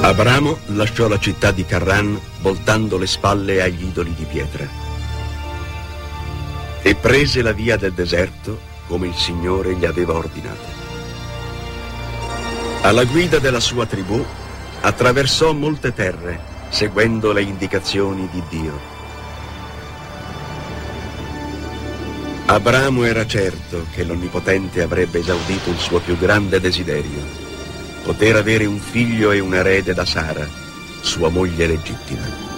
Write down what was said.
Abramo lasciò la città di Carran voltando le spalle agli idoli di pietra e prese la via del deserto come il Signore gli aveva ordinato. Alla guida della sua tribù attraversò molte terre seguendo le indicazioni di Dio. Abramo era certo che l'Onnipotente avrebbe esaudito il suo più grande desiderio: poter avere un figlio e un erede da Sara, sua moglie legittima.